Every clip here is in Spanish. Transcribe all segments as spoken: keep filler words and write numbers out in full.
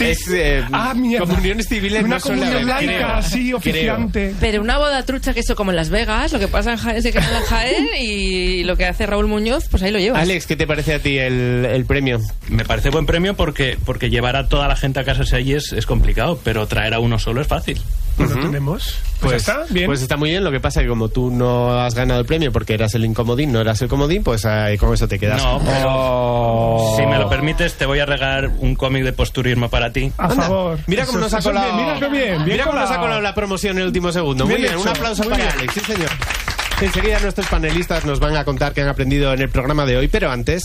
Sí. Es, eh, ah, mierda. comuniones civiles una no suele comunión haber, laica, creo. así, oficiante. Pero una boda trucha, que eso como en Las Vegas, lo que pasa en Jaén se queda en Jaén y lo que hace Raúl Muñoz, pues ahí lo llevas. Alex, ¿qué te parece a ti el, el premio? Me parece buen premio porque, porque llevar a toda la gente a casarse allí es, es complicado, pero traer a uno solo es fácil. Pues Uh-huh. lo tenemos. Pues, Pues está bien. Pues está muy bien. Lo que pasa es que como tú no has ganado el premio porque eras el incomodín, no eras el comodín, pues ahí con eso te quedas. No, pero Oh. si me lo permites, te voy a regalar un cómic de posturismo para ti. A Anda, favor. Mira cómo Eso- nos ha eso colado. bien, mira qué bien, bien Mira cómo nos ha colado. colado la promoción en el último segundo. Muy Bien bien, un hecho, aplauso muy para bien. Alex, sí señor. Enseguida nuestros panelistas nos van a contar qué han aprendido en el programa de hoy, pero antes...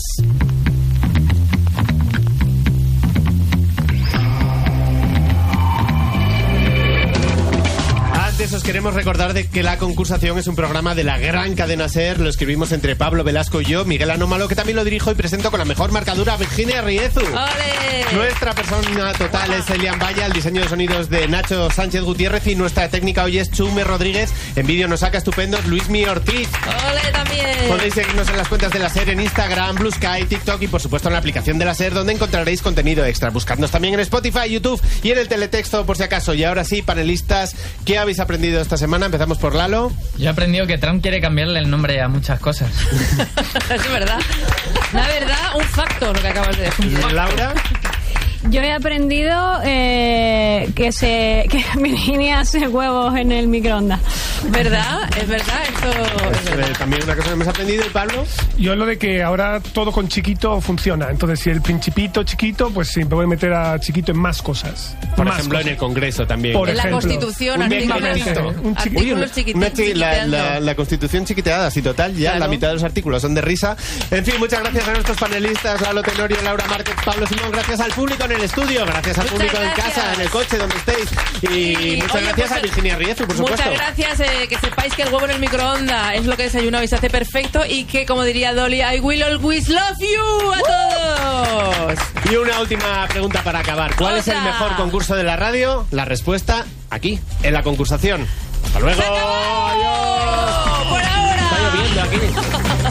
Antes os queremos recordar de que La Concursación es un programa de la gran cadena SER. Lo escribimos entre Pablo Velasco y yo, Miguel Anómalo, que también lo dirijo y presento con la mejor marcadura, Virginia Riezu. ¡Ole! Nuestra persona total es Elian Vaya, el diseño de sonidos de Nacho Sánchez Gutiérrez y nuestra técnica hoy es Chume Rodríguez. En vídeo nos saca estupendos Luismi Ortiz. ¡Ole también! Podéis seguirnos en las cuentas de la SER en Instagram, Blue Sky, TikTok y por supuesto en la aplicación de la SER, donde encontraréis contenido extra. Buscadnos también en Spotify, YouTube y en el teletexto por si acaso. Y ahora sí, panelistas, ¿qué habéis aprendido esta semana? Empezamos por Lalo. Yo he aprendido que Trump quiere cambiarle el nombre a muchas cosas. Es verdad. La verdad, un facto lo que acabas de decir. Laura. Yo he aprendido eh, que se que Virginia hace huevos en el microondas. ¿Verdad? Es verdad, esto es Eh, verdad. también una cosa que hemos aprendido. ¿Y Pablo? Yo lo de que ahora todo con chiquito funciona. Entonces, si el principito chiquito, pues sí, me voy a meter a chiquito en más cosas. Por más ejemplo, cosas. en el Congreso también. Por En la ejemplo, Constitución, un artículos, chiquitito, un chiqui- Uy, una- artículos chiquiti- una chi- la, chiquiteando. la- la Constitución chiquiteada, sí, total, ya Claro. la mitad de los artículos son de risa. En fin, muchas gracias a nuestros panelistas, Lalo Tenorio, Laura Márquez, Pablo Simón, gracias al público en el estudio, gracias al Muchas público en gracias. casa, en el coche, donde estéis, y Y, muchas oye, gracias pues, a Virginia Riezu, por supuesto. Muchas gracias, eh, que sepáis que el huevo en el microondas es lo que desayunabais hace perfecto y que, como diría Dolly, I will always love you a todos. Y una última pregunta para acabar. ¿Cuál es el Otra. mejor concurso de la radio? La respuesta aquí, en la concursación. ¡Hasta luego! ¡Se acabó! ¡Adiós! ¡Por ahora! Está lloviendo aquí.